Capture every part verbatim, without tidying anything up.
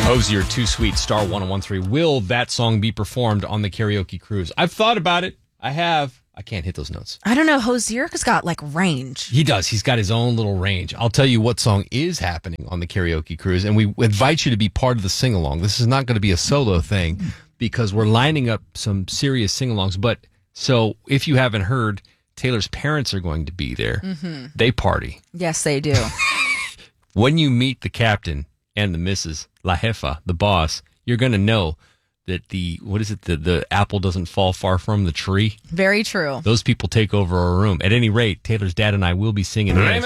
Hosier, Too Sweet, Star one oh one three. Will that song be performed on the karaoke cruise? I've thought about it. I have. I can't hit those notes. I don't know. Hosier's got like range. He does. He's got his own little range. I'll tell you what song is happening on the karaoke cruise, and we invite you to be part of the sing-along. This is not going to be a solo thing because we're lining up some serious sing-alongs. But so if you haven't heard, Taylor's parents are going to be there. Mm-hmm. They party. Yes, they do. When you meet the captain and the missus, La Jefa, the boss, you're going to know that the, what is it, the, the apple doesn't fall far from the tree. Very true. Those people take over our room. At any rate, Taylor's dad and I will be singing this.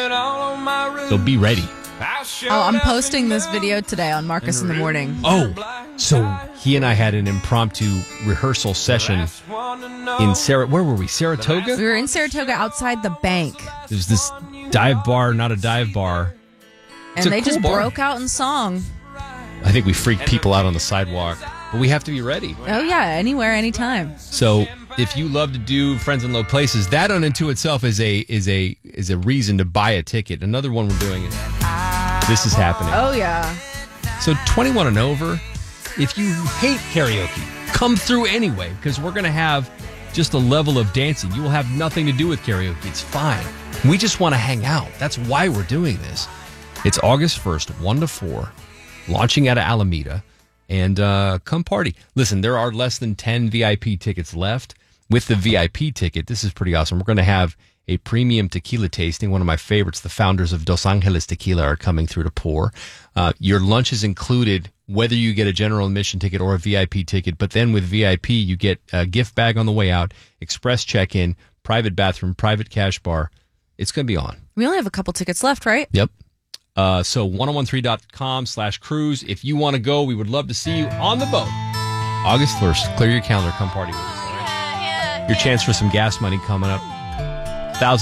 So be ready. Oh, I'm posting this video today on Marcus in the Morning. Oh, so he and I had an impromptu rehearsal session in Sarah. Where were we? Saratoga? We were in Saratoga outside the bank. There's this dive bar, not a dive bar. And they cool just bar. broke out in song. I think we freaked people out on the sidewalk. But we have to be ready. Oh, yeah. Anywhere, anytime. So if you love to do Friends in Low Places, that unto itself is a is a is a reason to buy a ticket. Another one we're doing is This Is Happening. Oh, yeah. So twenty-one and over, if you hate karaoke, come through anyway, because we're going to have just a level of dancing. You will have nothing to do with karaoke. It's fine. We just want to hang out. That's why we're doing this. It's August first, one to four, launching out of Alameda. And uh, come party. Listen, there are less than ten V I P tickets left. With the V I P ticket, this is pretty awesome. We're going to have a premium tequila tasting. One of my favorites, the founders of Dos Angeles Tequila, are coming through to pour. Uh, your lunch is included, whether you get a general admission ticket or a V I P ticket. But then with V I P, you get a gift bag on the way out, express check-in, private bathroom, private cash bar. It's going to be on. We only have a couple tickets left, right? Yep. Uh, so ten thirteen dot com slash cruise. If you want to go, we would love to see you on the boat. August first. Clear your calendar. Come party with us. All right? Your chance for some gas money coming up.